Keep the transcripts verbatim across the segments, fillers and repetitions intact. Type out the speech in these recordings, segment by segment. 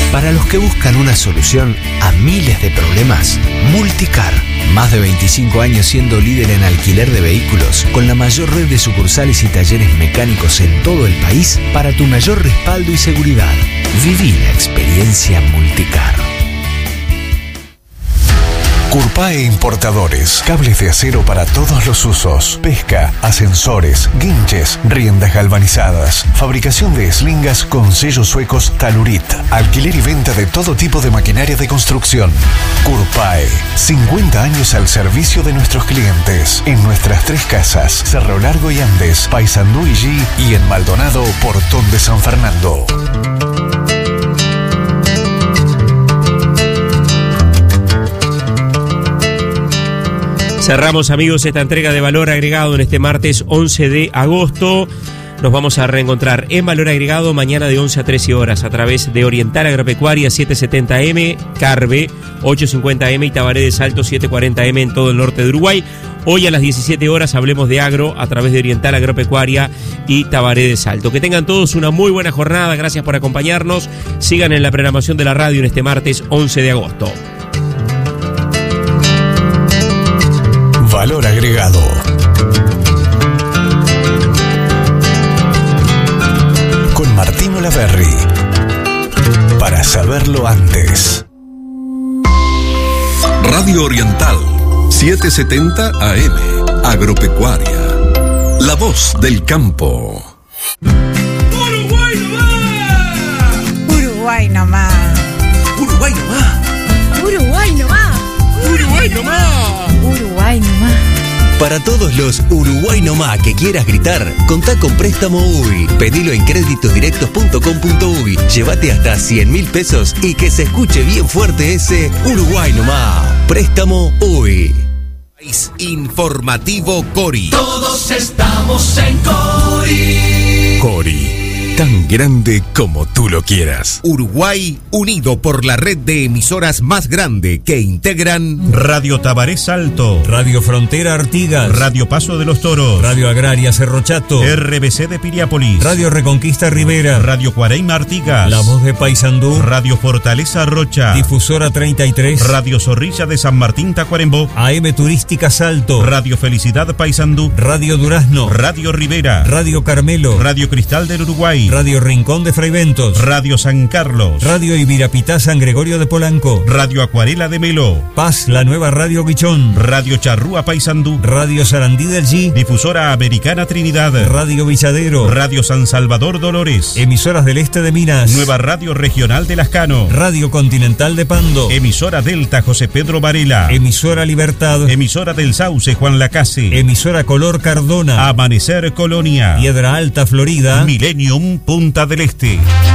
Para los que buscan una solución a miles de problemas, Multicar. Más de veinticinco años siendo líder en alquiler de vehículos, con la mayor red de sucursales y talleres mecánicos en todo el país, para tu mayor respaldo y seguridad. Viví la experiencia Multicar. Curpae Importadores. Cables de acero para todos los usos. Pesca, ascensores, guinches, riendas galvanizadas. Fabricación de eslingas con sellos suecos Talurit. Alquiler y venta de todo tipo de maquinaria de construcción. Curpae. cincuenta años al servicio de nuestros clientes. En nuestras tres casas. Cerro Largo y Andes. Paysandú y G. Y en Maldonado, Portón de San Fernando. Cerramos, amigos, esta entrega de Valor Agregado en este martes once de agosto. Nos vamos a reencontrar en Valor Agregado mañana de once a trece horas a través de Oriental Agropecuaria setecientos setenta eme, Carve ochocientos cincuenta eme y Tabaré de Salto setecientos cuarenta eme en todo el norte de Uruguay. Hoy a las diecisiete horas hablemos de agro a través de Oriental Agropecuaria y Tabaré de Salto. Que tengan todos una muy buena jornada, gracias por acompañarnos. Sigan en la programación de la radio en este martes once de agosto. Valor Agregado. Con Martín Olaverri. Para saberlo antes. Radio Oriental, setecientos setenta A M. Agropecuaria. La voz del campo. Uruguay nomás. Uruguay nomás. Uruguay nomás. Uruguay nomás. Uruguay nomás. Uruguay nomás. Para todos los Uruguay nomás que quieras gritar, contá con Préstamo U I. Pedilo en créditos directos punto com punto uy. Llévate hasta cien mil pesos y que se escuche bien fuerte ese Uruguay nomás. Préstamo U I. Informativo Cori. Todos estamos en Cori. Cori. Tan grande como tú lo quieras. Uruguay unido por la red de emisoras más grande que integran Radio Tabaré Salto, Radio Frontera Artigas, Radio Paso de los Toros, Radio Agraria Cerro Chato, R B C de Piriápolis, Radio Reconquista Rivera, Radio Cuareima Artigas, La Voz de Paysandú, Radio Fortaleza Rocha, Difusora treinta y tres, Radio Zorrilla de San Martín Tacuarembó, A M Turística Salto, Radio Felicidad Paysandú, Radio Durazno, Radio Rivera, Radio Carmelo, Radio Cristal del Uruguay, Radio Rincón de Fraiventos, Radio San Carlos, Radio Ibirapitá San Gregorio de Polanco, Radio Acuarela de Melo, Paz, la nueva Radio Guichón, Radio Charrúa Paysandú, Radio Sarandí del G, Difusora Americana Trinidad, Radio Villadero, Radio San Salvador Dolores, Emisoras del Este de Minas, Nueva Radio Regional de Lascano, Radio Continental de Pando, Emisora Delta José Pedro Varela, Emisora Libertad, Emisora del Sauce Juan Lacase, Emisora Color Cardona, Amanecer Colonia, Piedra Alta Florida, Millennium Punta del Este.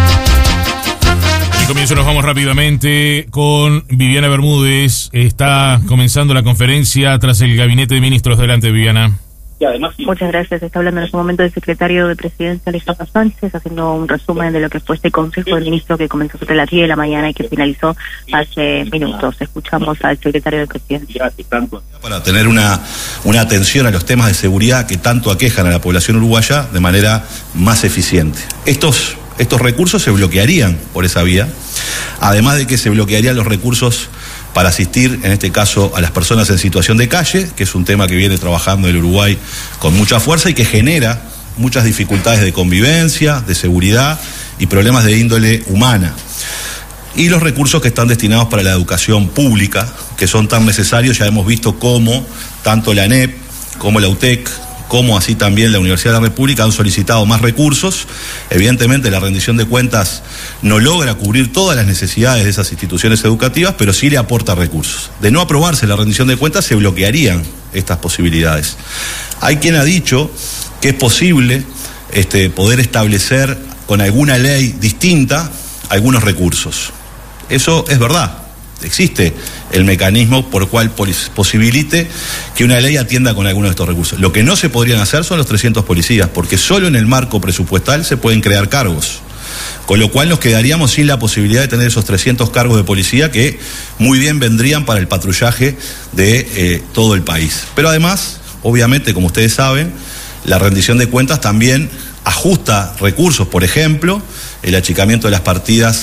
Y comienzo, nos vamos rápidamente con Viviana Bermúdez. Está comenzando la conferencia tras el gabinete de ministros. Adelante, Viviana. Y además, sí. Muchas gracias. Está hablando en este momento el secretario de Presidencia, Alejandro Sánchez, haciendo un resumen de lo que fue este Consejo de Ministros que comenzó sobre las diez de la mañana y que finalizó hace minutos. Escuchamos al secretario de Presidencia. Para tener una, una atención a los temas de seguridad que tanto aquejan a la población uruguaya de manera más eficiente. Estos, estos recursos se bloquearían por esa vía, además de que se bloquearían los recursos para asistir, en este caso, a las personas en situación de calle, que es un tema que viene trabajando el Uruguay con mucha fuerza y que genera muchas dificultades de convivencia, de seguridad y problemas de índole humana. Y los recursos que están destinados para la educación pública, que son tan necesarios. Ya hemos visto cómo tanto la ANEP como la U T E C, como así también la Universidad de la República han solicitado más recursos. Evidentemente la rendición de cuentas no logra cubrir todas las necesidades de esas instituciones educativas, pero sí le aporta recursos. De no aprobarse la rendición de cuentas se bloquearían estas posibilidades. Hay quien ha dicho que es posible este, poder establecer con alguna ley distinta algunos recursos. Eso es verdad. Existe el mecanismo por el cual posibilite que una ley atienda con algunos de estos recursos. Lo que no se podrían hacer son los trescientos policías, porque solo en el marco presupuestal se pueden crear cargos. Con lo cual nos quedaríamos sin la posibilidad de tener esos trescientos cargos de policía que muy bien vendrían para el patrullaje de eh, todo el país. Pero además, obviamente, como ustedes saben, la rendición de cuentas también ajusta recursos, por ejemplo, el achicamiento de las partidas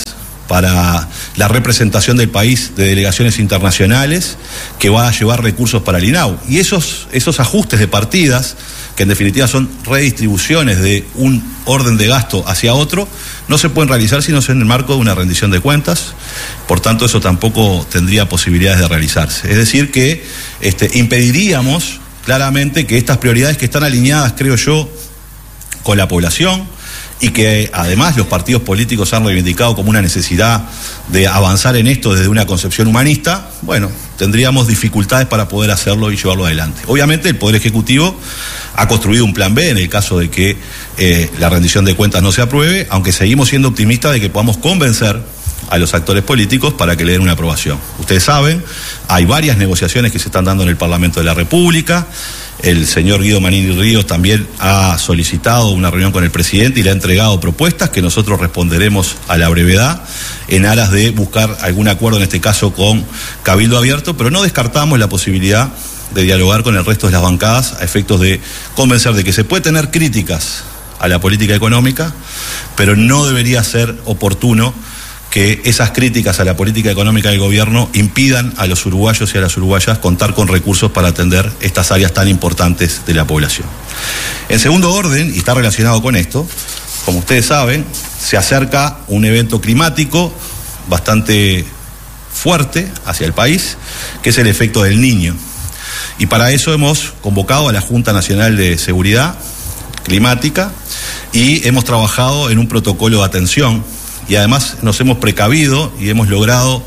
para la representación del país de delegaciones internacionales, que va a llevar recursos para el I N A U. Y esos, esos ajustes de partidas, que en definitiva son redistribuciones de un orden de gasto hacia otro, no se pueden realizar sino en el marco de una rendición de cuentas. Por tanto, eso tampoco tendría posibilidades de realizarse. Es decir, que este, impediríamos claramente que estas prioridades, que están alineadas, creo yo, con la población, y que además los partidos políticos han reivindicado como una necesidad de avanzar en esto desde una concepción humanista, bueno, tendríamos dificultades para poder hacerlo y llevarlo adelante. Obviamente el Poder Ejecutivo ha construido un plan B en el caso de que eh, la rendición de cuentas no se apruebe, aunque seguimos siendo optimistas de que podamos convencer a los actores políticos para que le den una aprobación. Ustedes saben, hay varias negociaciones que se están dando en el Parlamento de la República. El señor Guido Manini Ríos también ha solicitado una reunión con el presidente y le ha entregado propuestas que nosotros responderemos a la brevedad en aras de buscar algún acuerdo, en este caso con Cabildo Abierto, pero no descartamos la posibilidad de dialogar con el resto de las bancadas a efectos de convencer de que se puede tener críticas a la política económica, pero no debería ser oportuno que esas críticas a la política económica del gobierno impidan a los uruguayos y a las uruguayas contar con recursos para atender estas áreas tan importantes de la población. En segundo orden, y está relacionado con esto, como ustedes saben, se acerca un evento climático bastante fuerte hacia el país, que es el efecto del Niño. Y para eso hemos convocado a la Junta Nacional de Seguridad Climática y hemos trabajado en un protocolo de atención. Y además nos hemos precavido y hemos logrado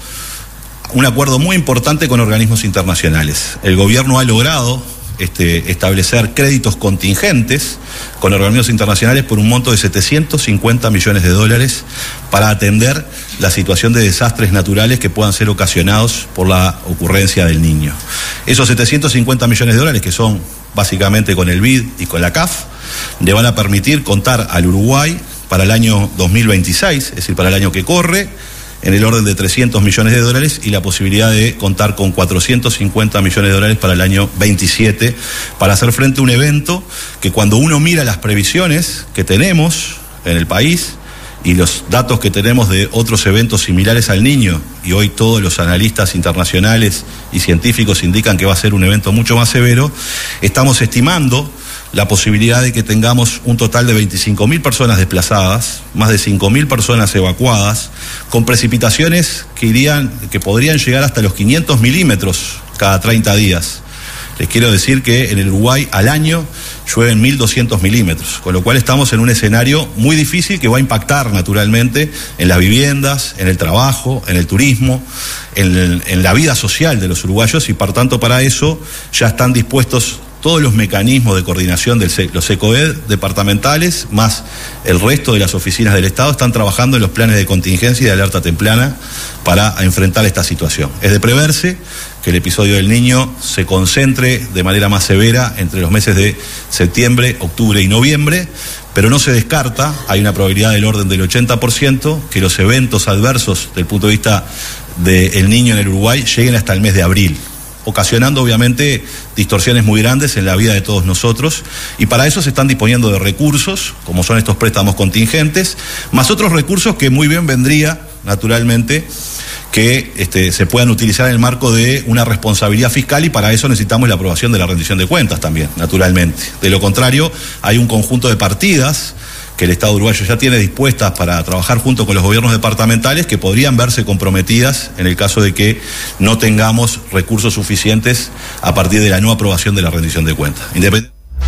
un acuerdo muy importante con organismos internacionales. El gobierno ha logrado este, establecer créditos contingentes con organismos internacionales por un monto de setecientos cincuenta millones de dólares para atender la situación de desastres naturales que puedan ser ocasionados por la ocurrencia del Niño. Esos setecientos cincuenta millones de dólares, que son básicamente con el B I D y con la C A F, le van a permitir contar al Uruguay para el año dos mil veintiséis, es decir, para el año que corre, en el orden de trescientos millones de dólares y la posibilidad de contar con cuatrocientos cincuenta millones de dólares para el año veintisiete, para hacer frente a un evento que, cuando uno mira las previsiones que tenemos en el país y los datos que tenemos de otros eventos similares al Niño, y hoy todos los analistas internacionales y científicos indican que va a ser un evento mucho más severo, estamos estimando la posibilidad de que tengamos un total de veinticinco mil personas desplazadas, más de cinco mil personas evacuadas, con precipitaciones que irían, que podrían llegar hasta los quinientos milímetros cada treinta días. Les quiero decir que en el Uruguay al año llueven mil doscientos milímetros, con lo cual estamos en un escenario muy difícil que va a impactar naturalmente en las viviendas, en el trabajo, en el turismo, en, el, en la vida social de los uruguayos, y por tanto para eso ya están dispuestos todos los mecanismos de coordinación de los ECOED departamentales, más el resto de las oficinas del Estado, están trabajando en los planes de contingencia y de alerta temprana para enfrentar esta situación. Es de preverse que el episodio del Niño se concentre de manera más severa entre los meses de septiembre, octubre y noviembre, pero no se descarta, hay una probabilidad del orden del ochenta por ciento, que los eventos adversos desde el punto de vista del Niño en el Uruguay lleguen hasta el mes de abril, ocasionando obviamente distorsiones muy grandes en la vida de todos nosotros, y para eso se están disponiendo de recursos, como son estos préstamos contingentes, más otros recursos que muy bien vendría, naturalmente, que este, se puedan utilizar en el marco de una responsabilidad fiscal, y para eso necesitamos la aprobación de la rendición de cuentas también, naturalmente. De lo contrario, hay un conjunto de partidas que el Estado uruguayo ya tiene dispuestas para trabajar junto con los gobiernos departamentales, que podrían verse comprometidas en el caso de que no tengamos recursos suficientes a partir de la no aprobación de la rendición de cuentas. Independ-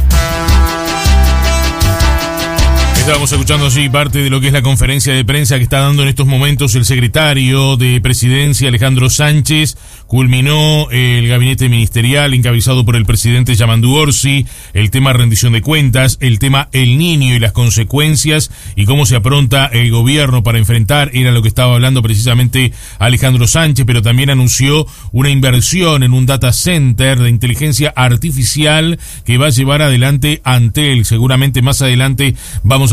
Estábamos escuchando así parte de lo que es la conferencia de prensa que está dando en estos momentos el secretario de Presidencia, Alejandro Sánchez. Culminó el gabinete ministerial encabezado por el presidente Yamandu Orsi, el tema rendición de cuentas, el tema El Niño y las consecuencias y cómo se apronta el gobierno para enfrentar, era lo que estaba hablando precisamente Alejandro Sánchez, pero también anunció una inversión en un data center de inteligencia artificial que va a llevar adelante Antel. Seguramente más adelante vamos a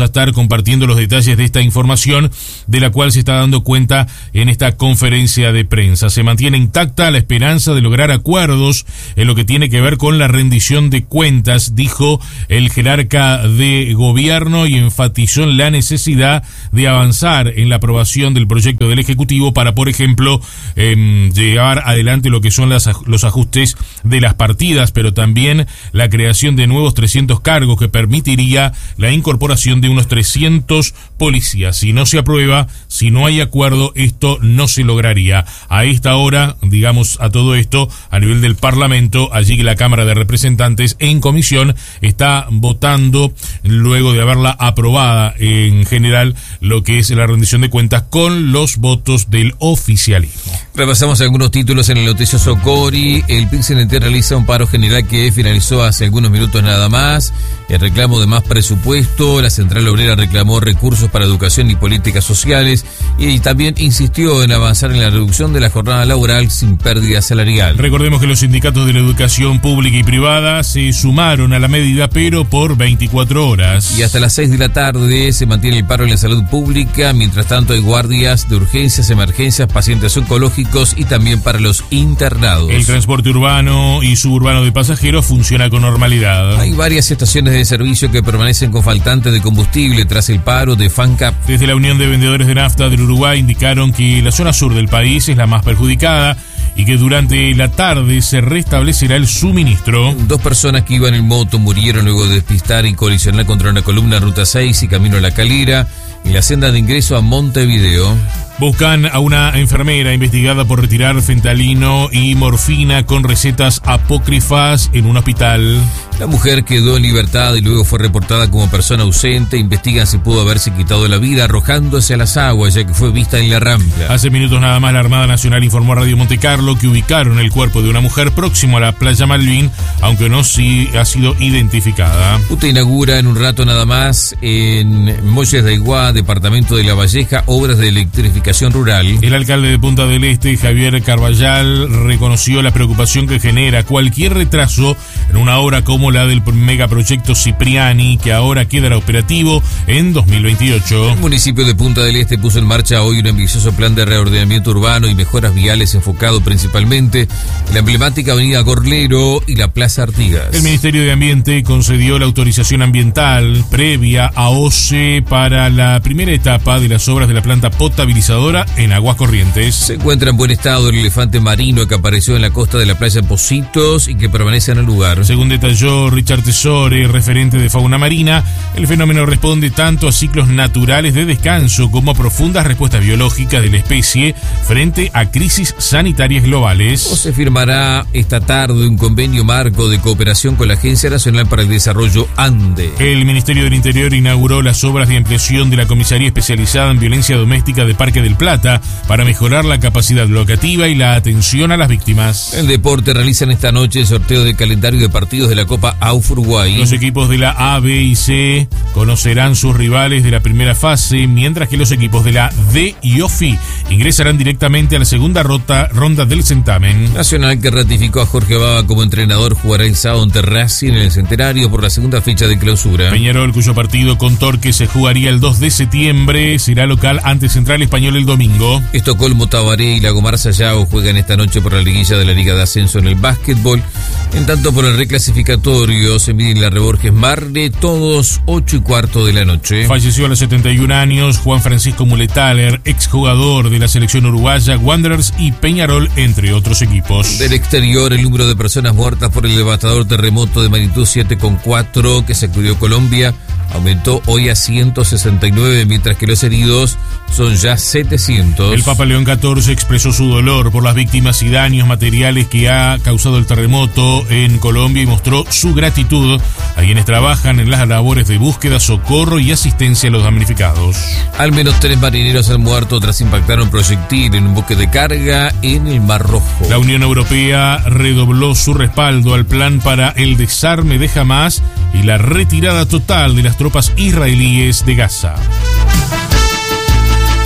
a estar compartiendo los detalles de esta información, de la cual se está dando cuenta en esta conferencia de prensa. Se mantiene intacta la esperanza de lograr acuerdos en lo que tiene que ver con la rendición de cuentas, dijo el jerarca de gobierno, y enfatizó en la necesidad de avanzar en la aprobación del proyecto del Ejecutivo para, por ejemplo, eh, llevar adelante lo que son las, los ajustes de las partidas, pero también la creación de nuevos trescientos cargos que permitiría la incorporación de unos trescientos policías. Si no se aprueba, si no hay acuerdo, esto no se lograría. A esta hora, digamos, a todo esto, a nivel del Parlamento, allí la Cámara de Representantes en comisión está votando, luego de haberla aprobada en general, lo que es la rendición de cuentas con los votos del oficialismo. Repasamos algunos títulos en el noticioso Cori. El P I C N T realiza un paro general que finalizó hace algunos minutos nada más. El reclamo de más presupuesto. La Central Obrera reclamó recursos para educación y políticas sociales, y también insistió en avanzar en la reducción de la jornada laboral sin pérdida salarial. Recordemos que los sindicatos de la educación pública y privada se sumaron a la medida, pero por veinticuatro horas. Y hasta las seis de la tarde se mantiene el paro en la salud pública. Mientras tanto, hay guardias de urgencias, emergencias, pacientes oncológicos y también para los internados. El transporte urbano y suburbano de pasajeros funciona con normalidad. Hay varias estaciones de servicio que permanecen con faltantes de combustible tras el paro de FANCAP. Desde la Unión de Vendedores de Nafta del Uruguay indicaron que la zona sur del país es la más perjudicada y que durante la tarde se restablecerá el suministro. Dos personas que iban en moto murieron luego de despistar y colisionar contra una columna Ruta seis y camino a La Calera, en la senda de ingreso a Montevideo. Buscan a una enfermera investigada por retirar fentanilo y morfina con recetas apócrifas en un hospital. La mujer quedó en libertad y luego fue reportada como persona ausente. Investigan si pudo haberse quitado la vida arrojándose a las aguas, ya que fue vista en la Rambla. Hace minutos nada más la Armada Nacional informó a Radio Monte Carlo que ubicaron el cuerpo de una mujer próximo a la playa Malvin, aunque no sí ha sido identificada. UTE inaugura en un rato nada más en Molles de Aiguá, departamento de La Valleja, obras de electrificación rural. El alcalde de Punta del Este, Javier Carballal, reconoció la preocupación que genera cualquier retraso en una obra como la del megaproyecto Cipriani, que ahora quedará operativo en dos mil veintiocho. El municipio de Punta del Este puso en marcha hoy un ambicioso plan de reordenamiento urbano y mejoras viales enfocado principalmente en la emblemática avenida Gorlero y la Plaza Artigas. El Ministerio de Ambiente concedió la autorización ambiental previa a O C E para la primera etapa de las obras de la planta potabilizadora en Aguas Corrientes. Se encuentra en buen estado el elefante marino que apareció en la costa de la playa Positos y que permanece en el lugar. Según detalló Richard Tesore, referente de fauna marina, el fenómeno responde tanto a ciclos naturales de descanso como a profundas respuestas biológicas de la especie frente a crisis sanitarias globales. O se firmará esta tarde un convenio marco de cooperación con la Agencia Nacional para el Desarrollo ANDE. El Ministerio del Interior inauguró las obras de ampliación de la Comisaría Especializada en Violencia Doméstica de Parque del Plata para mejorar la capacidad locativa y la atención a las víctimas. En deporte realizan esta noche el sorteo del calendario de partidos de la Copa A U F Uruguay. Los equipos de la A, B y C conocerán sus rivales de la primera fase, mientras que los equipos de la D y O F I ingresarán directamente a la segunda rota, ronda del certamen. Nacional, que ratificó a Jorge Baba como entrenador, jugará el sábado ante Racing en el Centenario por la segunda fecha de clausura. Peñarol, cuyo partido con Torque se jugaría el dos de septiembre, será local ante Central Español el domingo. Estocolmo, Tabaré y Lagomar Sayao juegan esta noche por la liguilla de la Liga de Ascenso en el básquetbol. En tanto, por el reclasificatorio se miden la Reborges Marne, todos ocho y cuarto de la noche. Falleció a los setenta y un años Juan Francisco Muletaler, exjugador de la selección uruguaya, Wanderers y Peñarol, entre otros equipos. Del exterior, el número de personas muertas por el devastador terremoto de magnitud siete coma cuatro que sacudió Colombia aumentó hoy a ciento sesenta y nueve, mientras que los heridos son ya setecientos. El Papa León catorce expresó su dolor por las víctimas y daños materiales que ha causado el terremoto en Colombia y mostró su gratitud a quienes trabajan en las labores de búsqueda, socorro y asistencia a los damnificados. Al menos tres marineros han muerto tras impactar un proyectil en un buque de carga en el Mar Rojo. La Unión Europea redobló su respaldo al plan para el desarme de Hamás y la retirada total de las tropas israelíes de Gaza. Bueno,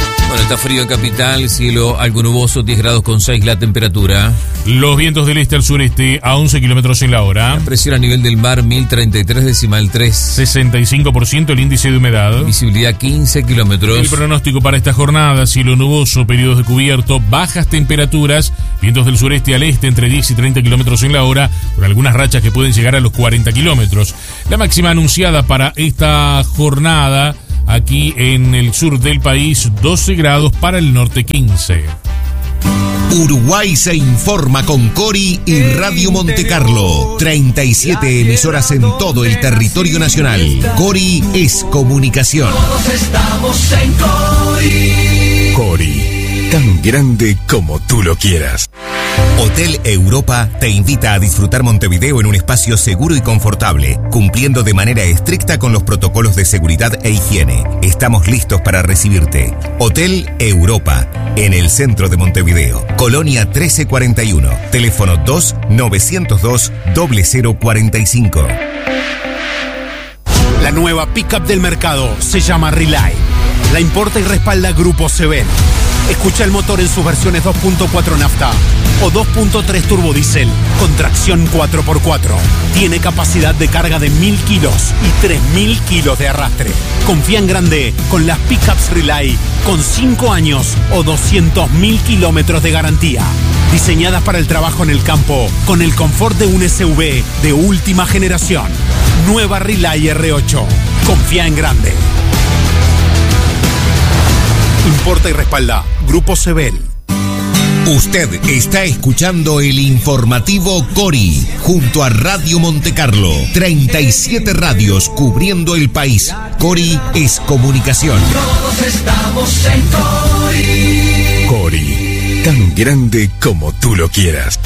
está frío en capital, cielo algo nuboso, diez grados con seis la temperatura. Los vientos del este al sureste a once kilómetros en la hora. La presión a nivel del mar mil treinta y tres decimal tres. sesenta y cinco por ciento el índice de humedad. Visibilidad quince kilómetros. El pronóstico para esta jornada, cielo nuboso, periodos de cubierto, bajas temperaturas, vientos del sureste al este entre diez y treinta kilómetros en la hora, con algunas rachas que pueden llegar a los cuarenta kilómetros. La máxima anunciada para esta jornada aquí en el sur del país, doce grados, para el norte quince. Uruguay se informa con Cori y Radio Montecarlo. treinta y siete emisoras en todo el territorio nacional. Cori es comunicación. Todos estamos en Cori. Cori, tan grande como tú lo quieras. Hotel Europa te invita a disfrutar Montevideo en un espacio seguro y confortable, cumpliendo de manera estricta con los protocolos de seguridad e higiene. Estamos listos para recibirte. Hotel Europa, en el centro de Montevideo. Colonia trece cuarenta y uno. Teléfono dos novecientos dos cero cero cuarenta y cinco. La nueva pickup del mercado se llama Relay. La importa y respalda Grupo Sebel. Escucha el motor en sus versiones dos punto cuatro nafta o dos punto tres turbodiesel con tracción cuatro por cuatro. Tiene capacidad de carga de mil kilos y tres mil kilos de arrastre. Confía en grande con las pickups Relay con cinco años o doscientos mil kilómetros de garantía. Diseñadas para el trabajo en el campo con el confort de un S U V de última generación. Nueva Relay R ocho. Confía en grande. Importa y respalda Grupo Sebel. Usted está escuchando el informativo Cori junto a Radio Montecarlo. treinta y siete radios cubriendo el país. Cori es comunicación. Todos estamos en Cori. Cori, tan grande como tú lo quieras.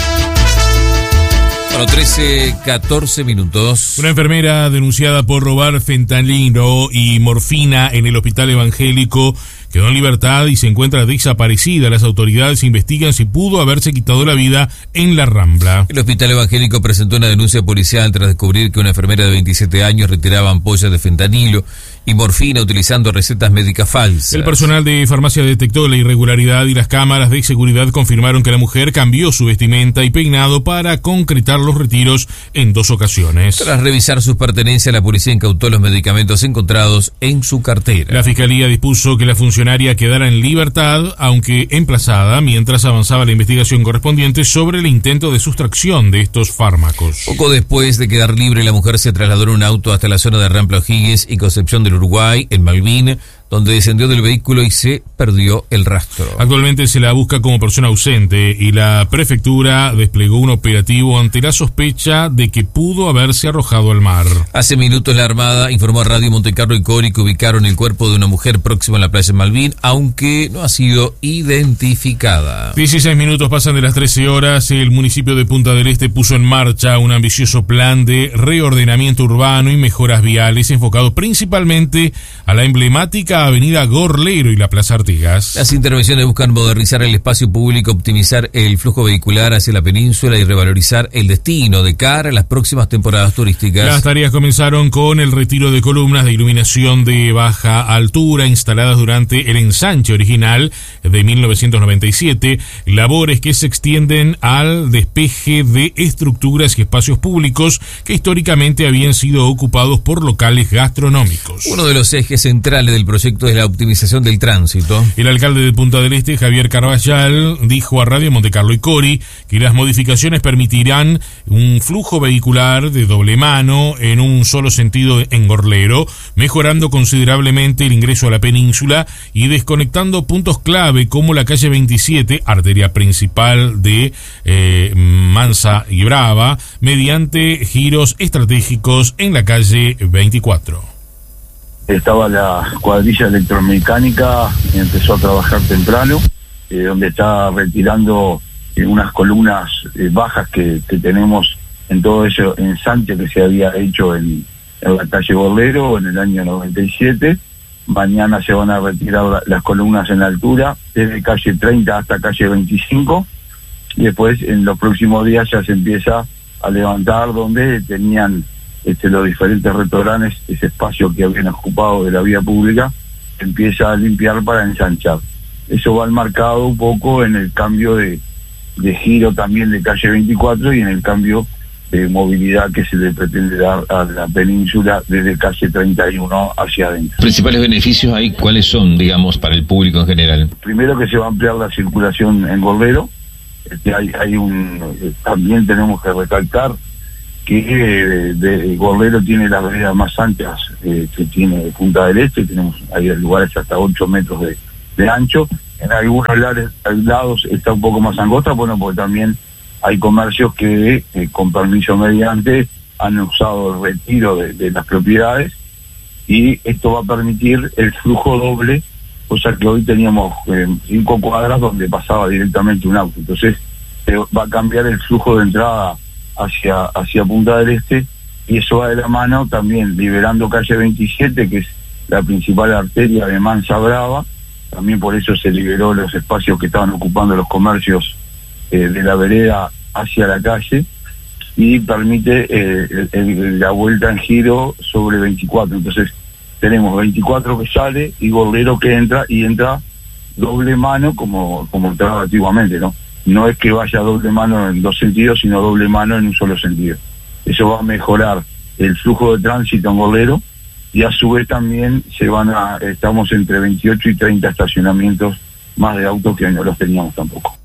Bueno, trece, catorce minutos. Una enfermera denunciada por robar fentanilo y morfina en el hospital evangélico quedó en libertad y se encuentra desaparecida. Las autoridades investigan si pudo haberse quitado la vida en la Rambla. El hospital evangélico presentó una denuncia policial tras descubrir que una enfermera de veintisiete años retiraba ampollas de fentanilo y morfina utilizando recetas médicas falsas. El personal de farmacia detectó la irregularidad y las cámaras de seguridad confirmaron que la mujer cambió su vestimenta y peinado para concretar los retiros en dos ocasiones. Tras revisar sus pertenencias, la policía incautó los medicamentos encontrados en su cartera. La fiscalía dispuso que la funcionaria quedara en libertad, aunque emplazada, mientras avanzaba la investigación correspondiente sobre el intento de sustracción de estos fármacos. Poco después de quedar libre, la mujer se trasladó en un auto hasta la zona de Rampla O'Higgins y Concepción del Uruguay, en Malvin, donde descendió del vehículo y se perdió el rastro. Actualmente se la busca como persona ausente y la prefectura desplegó un operativo ante la sospecha de que pudo haberse arrojado al mar. Hace minutos la Armada informó a Radio Montecarlo y Cori que ubicaron el cuerpo de una mujer próxima a la playa Malvin, aunque no ha sido identificada. dieciséis minutos pasan de las trece horas. El municipio de Punta del Este puso en marcha un ambicioso plan de reordenamiento urbano y mejoras viales enfocado principalmente a la emblemática Avenida Gorlero y la Plaza Artigas. Las intervenciones buscan modernizar el espacio público, optimizar el flujo vehicular hacia la península y revalorizar el destino de cara a las próximas temporadas turísticas. Las tareas comenzaron con el retiro de columnas de iluminación de baja altura instaladas durante el ensanche original de mil novecientos noventa y siete, labores que se extienden al despeje de estructuras y espacios públicos que históricamente habían sido ocupados por locales gastronómicos. Uno de los ejes centrales del proyecto es la optimización del tránsito. El alcalde de Punta del Este, Javier Carvajal, dijo a Radio Montecarlo y Cori que las modificaciones permitirán un flujo vehicular de doble mano en un solo sentido en Gorlero, mejorando considerablemente el ingreso a la península y desconectando puntos clave como la calle veintisiete, arteria principal de eh, Mansa y Brava, mediante giros estratégicos en la calle veinticuatro. Estaba la cuadrilla electromecánica, empezó a trabajar temprano, eh, donde está retirando eh, unas columnas eh, bajas que, que tenemos en todo ese ensanche que se había hecho en, en la calle Gorlero en el año noventa y siete. Mañana se van a retirar la, las columnas en altura, desde calle treinta hasta calle veinticinco, y después en los próximos días ya se empieza a levantar donde tenían Este, los diferentes restaurantes, ese espacio que habían ocupado de la vía pública, empieza a limpiar para ensanchar. eso va enmarcado un poco en el cambio de, de giro también de calle veinticuatro y en el cambio de movilidad que se le pretende dar a la península desde calle treinta y uno hacia adentro. ¿Principales beneficios hay? ¿Cuáles son, digamos, para el público en general? Primero que se va a ampliar la circulación en Gordero. Este, hay, hay un, también tenemos que recalcar que eh, de, Gordero tiene las veredas más anchas eh, que tiene Punta del Este. Tenemos hay lugares hasta ocho metros de, de ancho. En algunos lares, lados está un poco más angosta, bueno, porque también hay comercios que eh, con permiso mediante han usado el retiro de, de las propiedades, y esto va a permitir el flujo doble, cosa que hoy teníamos eh, cinco cuadras donde pasaba directamente un auto. Entonces eh, va a cambiar el flujo de entrada hacia, hacia Punta del Este, y eso va de la mano también liberando calle veintisiete, que es la principal arteria de Mansa Brava. También por eso se liberó los espacios que estaban ocupando los comercios eh, de la vereda hacia la calle, y permite eh, el, el, la vuelta en giro sobre veinticuatro. Entonces tenemos veinticuatro que sale y Gordero que entra, y entra doble mano como, como entraba antiguamente, ¿no? No es que vaya doble mano en dos sentidos, sino doble mano en un solo sentido. Eso va a mejorar el flujo de tránsito en Gordero, y a su vez también se van a, estamos entre veintiocho y treinta estacionamientos más de autos que no los teníamos tampoco.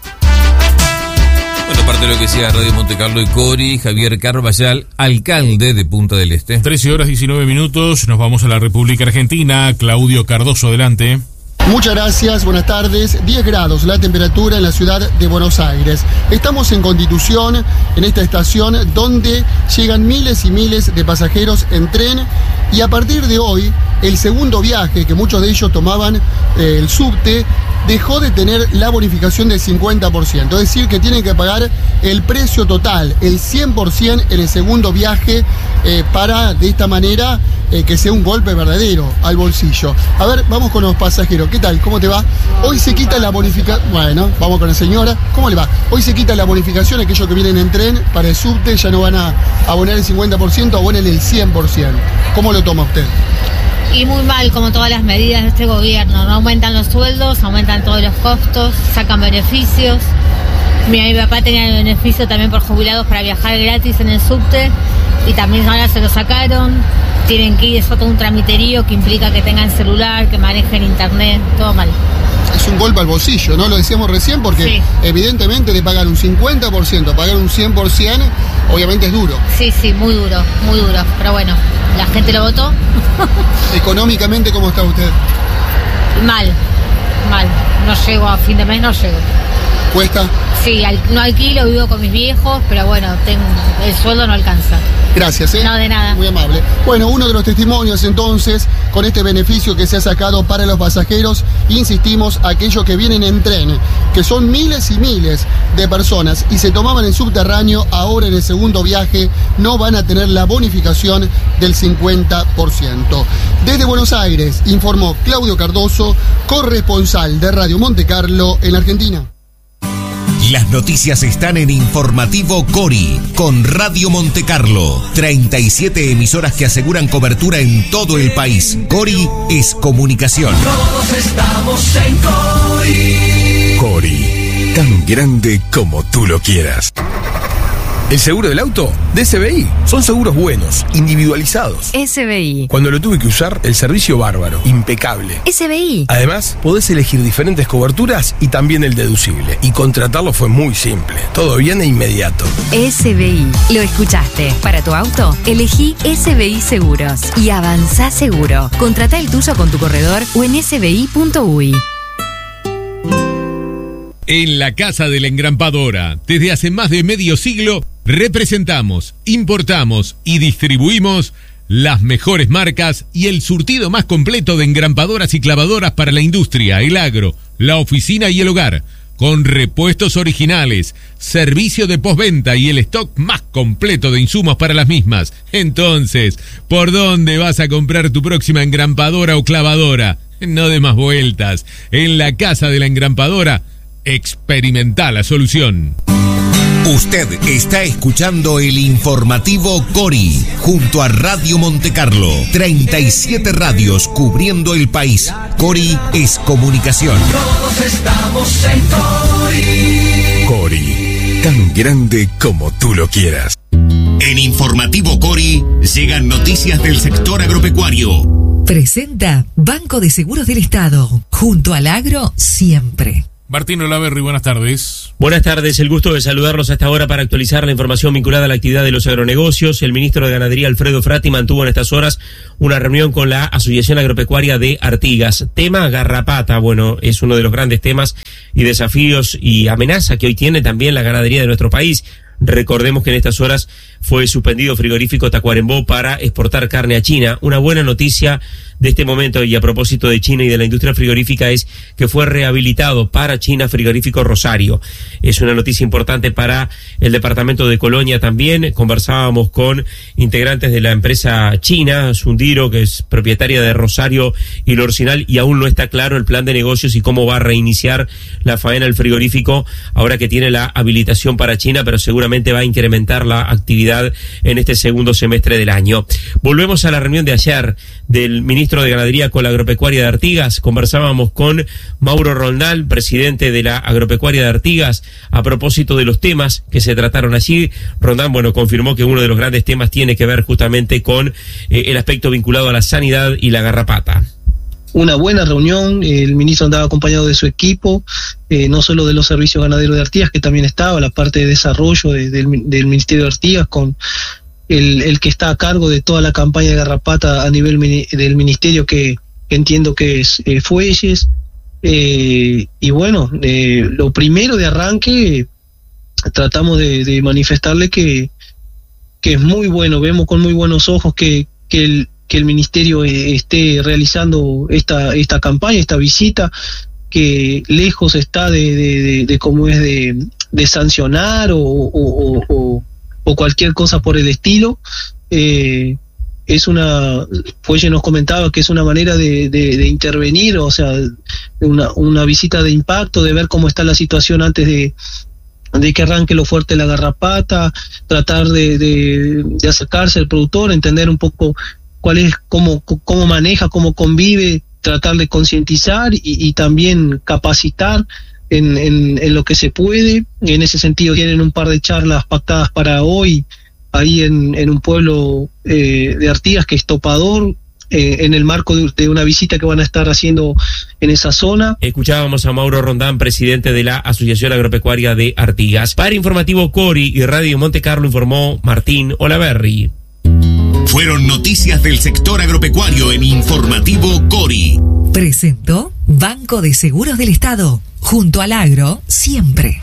Bueno, parte de lo que decía Radio Montecarlo y Cori, Javier Carballal, alcalde de Punta del Este. trece horas diecinueve minutos, nos vamos a la República Argentina. Claudio Cardoso, adelante. Muchas gracias, buenas tardes. diez grados la temperatura en la ciudad de Buenos Aires. Estamos en Constitución, en esta estación donde llegan miles y miles de pasajeros en tren, y a partir de hoy el segundo viaje, que muchos de ellos tomaban eh, el subte, dejó de tener la bonificación del cincuenta por ciento, es decir, que tienen que pagar el precio total, el cien por ciento en el segundo viaje, eh, para de esta manera eh, que sea un golpe verdadero al bolsillo. A ver, vamos con los pasajeros. ¿Qué tal? ¿Cómo te va? Hoy se quita la bonificación. Bueno, vamos con la señora. ¿Cómo le va? Hoy se quita la bonificación, aquellos que vienen en tren para el subte ya no van a abonar el cincuenta por ciento, abonan el cien por ciento. ¿Cómo lo toma usted? Y muy mal, como todas las medidas de este gobierno. No aumentan los sueldos, aumentan todos los costos, sacan beneficios. Mi, mi papá tenía el beneficio también por jubilados para viajar gratis en el subte, y también ahora se lo sacaron. Tienen que ir, eso todo un tramiterío que implica que tengan celular, que manejen internet, todo mal. Es un golpe al bolsillo, ¿no? Lo decíamos recién, porque sí, evidentemente de pagar un cincuenta por ciento a pagar un cien por ciento, obviamente es duro. Sí, sí, muy duro, muy duro. Pero bueno, la gente lo votó. ¿Económicamente cómo está usted? Mal, mal. No llego a fin de mes, no llego. ¿Cuesta? Sí, al, no alquilo, vivo con mis viejos, pero bueno, tengo, el sueldo no alcanza. Gracias, ¿eh? No, de nada. Muy amable. Bueno, uno de los testimonios entonces, con este beneficio que se ha sacado para los pasajeros, insistimos, aquellos que vienen en tren, que son miles y miles de personas y se tomaban el subterráneo, ahora en el segundo viaje no van a tener la bonificación del cincuenta por ciento. Desde Buenos Aires, informó Claudio Cardoso, corresponsal de Radio Montecarlo en Argentina. Las noticias están en Informativo Cori, con Radio Montecarlo. treinta y siete emisoras que aseguran cobertura en todo el país. Cori es comunicación. Todos estamos en Cori. Cori, tan grande como tú lo quieras. ¿El seguro del auto? De S B I. Son seguros buenos, individualizados. S B I. Cuando lo tuve que usar, el servicio bárbaro, impecable. S B I. Además, podés elegir diferentes coberturas y también el deducible. Y contratarlo fue muy simple. Todo bien e inmediato. S B I. Lo escuchaste. Para tu auto, elegí S B I Seguros. Y avanzá seguro. Contratá el tuyo con tu corredor o en s b i punto u y. En la Casa de la Engrampadora, desde hace más de medio siglo, representamos, importamos y distribuimos las mejores marcas y el surtido más completo de engrampadoras y clavadoras para la industria, el agro, la oficina y el hogar, con repuestos originales, servicio de postventa y el stock más completo de insumos para las mismas. Entonces, ¿por dónde vas a comprar tu próxima engrampadora o clavadora? No de más vueltas. En la Casa de la Engrampadora, experimentá la solución. Usted está escuchando el informativo Cori, junto a Radio Monte Carlo. treinta y siete radios cubriendo el país. Cori es comunicación. Todos estamos en Cori. Cori, tan grande como tú lo quieras. En Informativo Cori llegan noticias del sector agropecuario. Presenta Banco de Seguros del Estado, junto al agro siempre. Martín Olaverri, buenas tardes. Buenas tardes, el gusto de saludarlos hasta ahora para actualizar la información vinculada a la actividad de los agronegocios. El ministro de Ganadería, Alfredo Frati, mantuvo en estas horas una reunión con la Asociación Agropecuaria de Artigas. Tema garrapata, bueno, es uno de los grandes temas y desafíos y amenaza que hoy tiene también la ganadería de nuestro país. Recordemos que en estas horas fue suspendido frigorífico Tacuarembó para exportar carne a China. Una buena noticia de este momento, y a propósito de China y de la industria frigorífica, es que fue rehabilitado para China frigorífico Rosario. Es una noticia importante para el departamento de Colonia también. Conversábamos con integrantes de la empresa china, Sundiro, que es propietaria de Rosario y Lorcinal, y aún no está claro el plan de negocios y cómo va a reiniciar la faena del frigorífico ahora que tiene la habilitación para China, pero seguramente va a incrementar la actividad en este segundo semestre del año. Volvemos a la reunión de ayer del ministro de Ganadería con la Agropecuaria de Artigas. Conversábamos con Mauro Rondal, presidente de la Agropecuaria de Artigas, a propósito de los temas que se trataron allí. Rondal, bueno, confirmó que uno de los grandes temas tiene que ver justamente con eh, el aspecto vinculado a la sanidad y la garrapata. Una buena reunión, el ministro andaba acompañado de su equipo, eh, no solo de los servicios ganaderos de Artigas, que también estaba, la parte de desarrollo de, del, del Ministerio de Artigas, con el, el que está a cargo de toda la campaña de garrapata a nivel mini, del ministerio, que, que entiendo que es eh, Fuelles, eh, y bueno, eh, lo primero de arranque, tratamos de, de manifestarle que, que es muy bueno, vemos con muy buenos ojos que, que el que el ministerio esté realizando esta esta campaña, esta visita, que lejos está de, de, de, de cómo es de, de sancionar o, o, o, o cualquier cosa por el estilo. Eh, es una, Fuelle nos comentaba que es una manera de, de, de intervenir, o sea, una, una visita de impacto, de ver cómo está la situación antes de de que arranque lo fuerte la garrapata, tratar de, de, de acercarse al productor, entender un poco cuál es, cómo, cómo maneja, cómo convive, tratar de concientizar y, y también capacitar en, en, en lo que se puede. En ese sentido tienen un par de charlas pactadas para hoy, ahí en, en un pueblo eh, de Artigas que es Topador, eh, en el marco de, de una visita que van a estar haciendo en esa zona. Escuchábamos a Mauro Rondán, presidente de la Asociación Agropecuaria de Artigas. Para Informativo Cori y Radio Monte Carlo informó Martín Olaverri. Fueron noticias del sector agropecuario en Informativo Cori. Presentó Banco de Seguros del Estado, junto al agro siempre.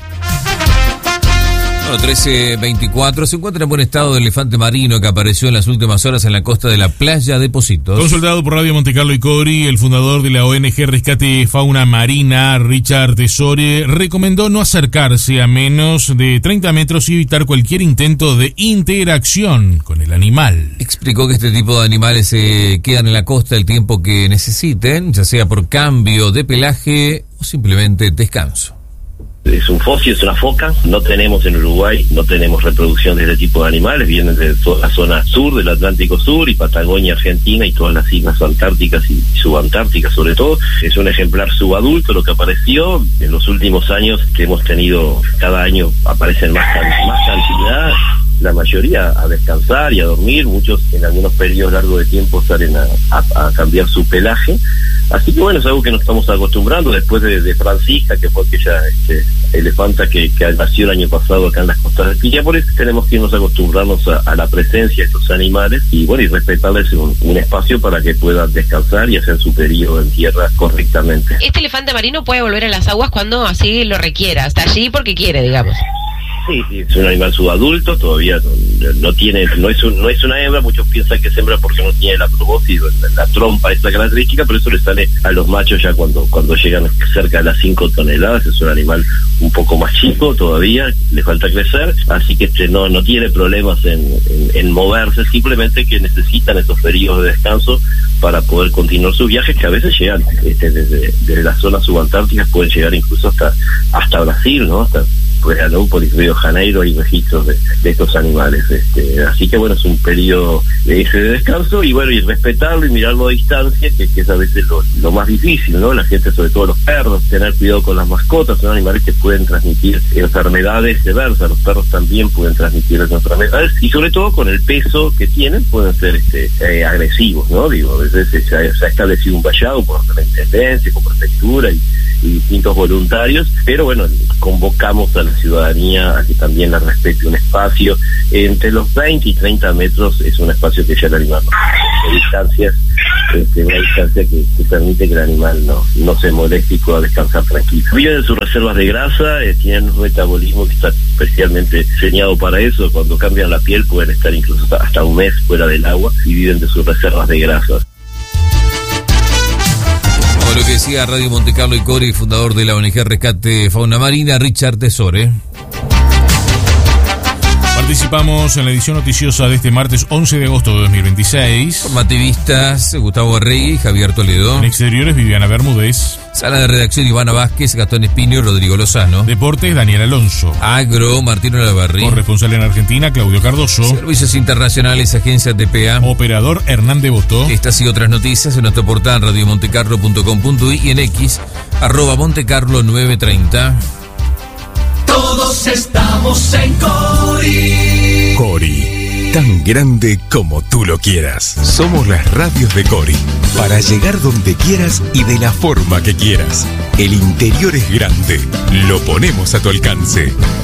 Bueno, trece veinticuatro, se encuentra en buen estado el elefante marino que apareció en las últimas horas en la costa de la playa de Positos. Consultado por Radio Monte Carlo y Cori, el fundador de la O N G Rescate Fauna Marina, Richard Tesore, recomendó no acercarse a menos de treinta metros y evitar cualquier intento de interacción con el animal. Explicó que este tipo de animales se quedan en la costa el tiempo que necesiten, ya sea por cambio de pelaje o simplemente descanso. Es un fósil, es una foca. No tenemos en Uruguay, no tenemos reproducción de este tipo de animales. Vienen de toda la zona sur del Atlántico Sur y Patagonia, Argentina y todas las islas antárticas y subantárticas sobre todo. Es un ejemplar subadulto lo que apareció. En los últimos años que hemos tenido, cada año aparecen más, más cantidad. La mayoría a descansar y a dormir, muchos en algunos periodos largos de tiempo salen a, a, a cambiar su pelaje, así que bueno, es algo que nos estamos acostumbrando después de, de Francisca, que fue aquella este, elefanta que, que nació el año pasado acá en las costas de Piriápolis. Tenemos que irnos acostumbrarnos a, a la presencia de estos animales y bueno, y respetarles un, un espacio para que puedan descansar y hacer su periodo en tierra correctamente. Este elefante marino puede volver a las aguas cuando así lo requiera, está allí porque quiere, digamos. Sí, sí, es un animal subadulto, todavía no, no tiene, no es un, no es una hembra, muchos piensan que es hembra porque no tiene la probóscide, la, la trompa, esa característica, pero eso le sale a los machos ya cuando, cuando llegan cerca de las cinco toneladas, es un animal un poco más chico todavía, le falta crecer, así que este no, no tiene problemas en, en, en moverse, simplemente que necesitan esos periodos de descanso para poder continuar sus viajes, que a veces llegan este, desde, desde las zonas subantárticas, pueden llegar incluso hasta, hasta Brasil, ¿no? Hasta Florianópolis, Río de Janeiro, hay registros de, de estos animales. Este, así que bueno, es un periodo de ese de descanso y bueno, y respetarlo y mirarlo a distancia, que, que es a veces lo, lo más difícil, ¿no? La gente, sobre todo los perros, tener cuidado con las mascotas, son animales que pueden transmitir enfermedades diversas, los perros también pueden transmitir esas enfermedades y sobre todo con el peso que tienen pueden ser este, eh, agresivos, ¿no? Digo, a veces se ha, se ha establecido un vallado por la intendencia, con prefectura y, y distintos voluntarios, pero bueno, convocamos a la ciudadanía a que también la respete un espacio entre los veinte y treinta metros, es un espacio que ya el animal no, de distancias, este, una distancia que, que permite que el animal no, no se moleste y pueda descansar tranquilo. Viven en sus reservas de grasa, eh, tienen un metabolismo que está especialmente diseñado para eso. Cuando cambian la piel pueden estar incluso hasta, hasta un mes fuera del agua y viven de sus reservas de grasa. Como lo que decía Radio Monte Carlo y Cori, fundador de la O N G Rescate Fauna Marina, Richard Tesore. Participamos en la edición noticiosa de este martes once de agosto de dos mil veintiséis. Formativistas Gustavo Arregui y Javier Toledo. En exteriores, Viviana Bermúdez. Sala de redacción, Ivana Vázquez, Gastón Espino y Rodrigo Lozano. Deportes, Daniel Alonso. Agro, Martino Olavarri. Corresponsal en Argentina, Claudio Cardoso. Servicios internacionales, Agencia T P A. Operador, Hernán Devoto. Estas y otras noticias en nuestro portal radio montecarlo punto com punto uy y en X, arroba montecarlo nueve treinta. Todos estamos en Cori. Cori, tan grande como tú lo quieras. Somos las radios de Cori, para llegar donde quieras y de la forma que quieras. El interior es grande, lo ponemos a tu alcance.